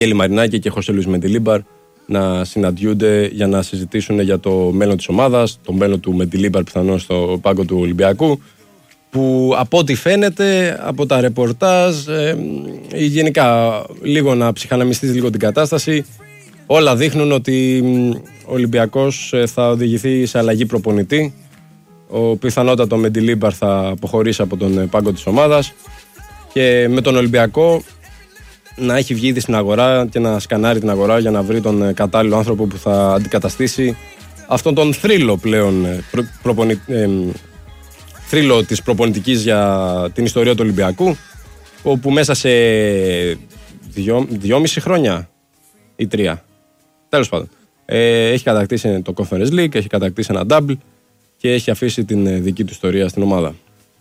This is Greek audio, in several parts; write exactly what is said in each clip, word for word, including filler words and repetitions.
Κέλι Μαρινάκη και Χωσέ Λουίς Μεντιλίμπαρ να συναντιούνται για να συζητήσουν για το μέλλον της ομάδας, το μέλλον του Μεντιλίμπαρ πιθανώς στο πάγκο του Ολυμπιακού, που από ό,τι φαίνεται από τα ρεπορτάζ ε, ή γενικά λίγο να ψυχαναμιστείς λίγο την κατάσταση, όλα δείχνουν ότι ο Ολυμπιακός θα οδηγηθεί σε αλλαγή προπονητή. Ο πιθανότατο Μεντιλίμπαρ θα αποχωρήσει από τον πάγκο της ομάδας και με τον Ολυμπιακό να έχει βγει ήδη στην αγορά και να σκανάρει την αγορά για να βρει τον κατάλληλο άνθρωπο που θα αντικαταστήσει αυτόν τον θρύλο πλέον προ, προπονη, ε, θρύλο της προπονητικής για την ιστορία του Ολυμπιακού, όπου μέσα σε δυο, δυόμιση χρόνια ή τρία, τέλος πάντων, ε, έχει κατακτήσει το Conference League, έχει κατακτήσει ένα double και έχει αφήσει την δική του ιστορία στην ομάδα.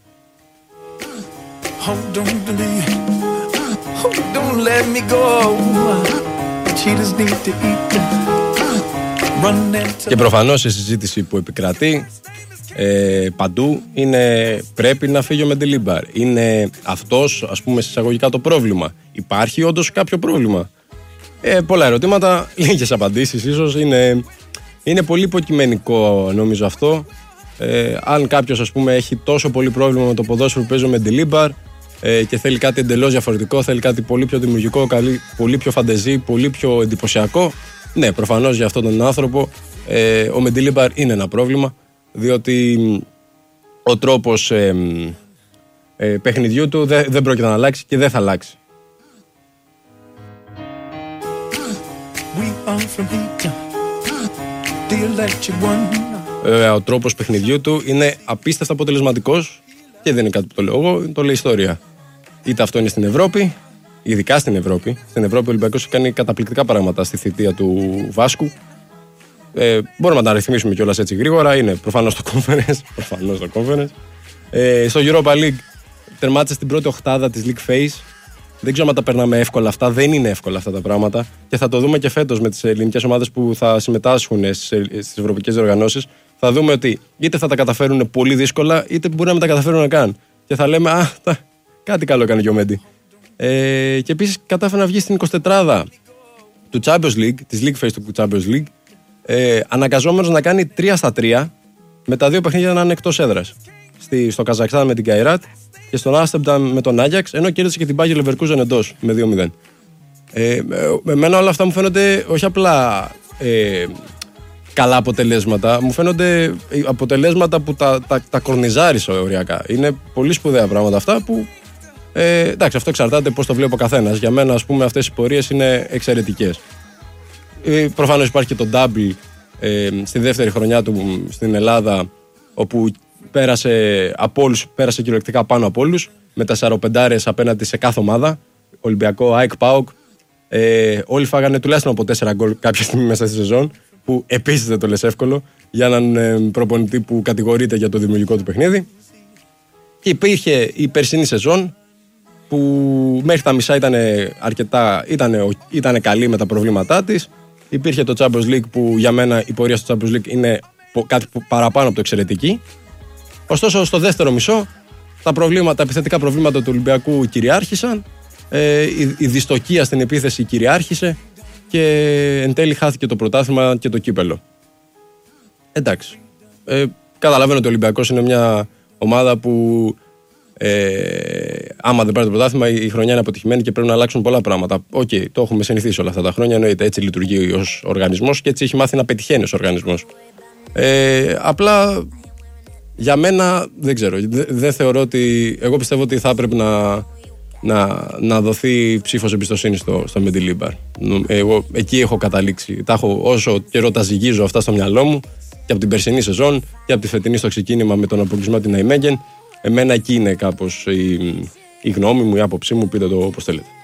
Και προφανώς η συζήτηση που επικρατεί ε, παντού είναι πρέπει να φύγει ο Μεντιλίμπαρ. Είναι αυτός, ας πούμε, εισαγωγικά το πρόβλημα. Υπάρχει όντως κάποιο πρόβλημα? Ε, πολλά ερωτήματα, λίγες απαντήσεις ίσως. Είναι, είναι πολύ υποκειμενικό νομίζω αυτό. Ε, αν κάποιος, ας πούμε, έχει τόσο πολύ πρόβλημα με το ποδόσφαιρο που παίζει ο Μεντιλίμπαρ ε, και θέλει κάτι εντελώς διαφορετικό, θέλει κάτι πολύ πιο δημιουργικό, καλή, πολύ πιο φαντεζή, πολύ πιο εντυπωσιακό, ναι, προφανώς για αυτόν τον άνθρωπο ε, ο Μεντιλίμπαρ είναι ένα πρόβλημα, διότι ο τρόπος ε, ε, παιχνιδιού του δεν, δεν πρόκειται να αλλάξει και δεν θα αλλάξει. Ε, ο τρόπος παιχνιδιού του είναι απίστευτα αποτελεσματικός και δεν είναι κάτι που το λέω εγώ, το λέει η ιστορία. Είτε αυτό είναι στην Ευρώπη, ειδικά στην Ευρώπη. Στην Ευρώπη ο Ολυμπιακός έχει κάνει καταπληκτικά πράγματα στη θητεία του Βάσκου. Ε, μπορούμε να τα ρυθμίσουμε κιόλας έτσι γρήγορα. Είναι προφανώς το Conference. προφανώς το Conference. Ε, στο Europa League τερμάτισε στην πρώτη οχτάδα της League Phase. Δεν ξέρω αν τα περνάμε εύκολα αυτά. Δεν είναι εύκολα αυτά τα πράγματα. Και θα το δούμε και φέτος με τις ελληνικές ομάδες που θα συμμετάσχουν στις ευρωπαϊκές διοργανώσεις. Θα δούμε ότι είτε θα τα καταφέρουν πολύ δύσκολα, είτε μπορεί να μην τα καταφέρουν να κάνουν. Και θα λέμε, α, τα, κάτι καλό έκανε και ο Μέντι. Ε, και επίσης κατάφερε να βγει στην εικοσιτετράδα του Champions League, της League Phase του Champions League, ε, αναγκαζόμενος να κάνει τρία στα τρία με τα δύο παιχνίδια να είναι εκτός έδρας. Στη, στο Καζακστάν με την Καϊράτ και στον Άμστερνταμ με τον Άγιαξ, ενώ κέρδισε και την Bayer Leverkusen εντός με δύο μηδέν. Ε, εμένα όλα αυτά μου φαίνονται όχι απλά ε, καλά αποτελέσματα, μου φαίνονται αποτελέσματα που τα, τα, τα κορνιζάρεις οριακά. Είναι πολύ σπουδαία πράγματα αυτά που ε, εντάξει, αυτό εξαρτάται πώς το βλέπει ο καθένας. Για μένα, ας πούμε, αυτές οι πορείες είναι εξαιρετικές. Ε, προφανώς υπάρχει και το double ε, στη δεύτερη χρονιά του στην Ελλάδα, όπου πέρασε, από όλους, πέρασε κυριολεκτικά πάνω από όλους, με τα σαροπεντάρες απέναντι σε κάθε ομάδα. Ολυμπιακό, ΑΕΚ, ΠΑΟΚ. Ε, όλοι φάγανε τουλάχιστον από τέσσερα γκολ κάποια στιγμή μέσα στη σεζόν, που επίσης δεν το λες εύκολο για έναν ε, προπονητή που κατηγορείται για το δημιουργικό του παιχνίδι. Και υπήρχε η περσινή σεζόν, που μέχρι τα μισά ήταν αρκετά, ήταν, ήταν καλή με τα προβλήματά της. Υπήρχε το Champions League, που για μένα η πορεία στο Champions League είναι κάτι που παραπάνω από το εξαιρετική. Ωστόσο, στο δεύτερο μισό, τα, προβλήματα, τα επιθετικά προβλήματα του Ολυμπιακού κυριάρχησαν, ε, η, η δυστοκία στην επίθεση κυριάρχησε και εν τέλει χάθηκε το πρωτάθλημα και το κύπελο. Εντάξει. Ε, καταλαβαίνω ότι ο Ολυμπιακός είναι μια ομάδα που ε, άμα δεν πάρει το πρωτάθλημα η χρονιά είναι αποτυχημένη και πρέπει να αλλάξουν πολλά πράγματα. Οκ, okay, το έχουμε συνηθίσει όλα αυτά τα χρόνια, εννοείται, έτσι λειτουργεί ως οργανισμός και έτσι έχει μάθει να πετυχαίνει ως οργανισμός. Ε, απλά για μένα δεν ξέρω, δεν δε θεωρώ ότι, εγώ πιστεύω ότι θα έπρεπε να, να, να δοθεί ψήφος εμπιστοσύνη στο, στο Μεντιλίμπαρ. Εγώ εκεί έχω καταλήξει, τα έχω, όσο καιρό τα ζυγίζω αυτά στο μυαλό μου, και από την περσινή σεζόν και από τη φετινή στο ξεκίνημα με τον αποκλεισμό την Ναϊμέγεν. Εμένα εκεί είναι κάπως η, η γνώμη μου, η άποψή μου, πείτε το όπως θέλετε.